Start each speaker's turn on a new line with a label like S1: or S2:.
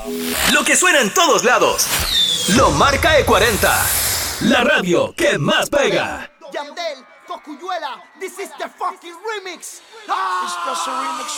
S1: Lo que suena en todos lados. Lo marca E40. La radio que más pega.
S2: Yandel, Cocuyuela, this is the fucking remix. Ah!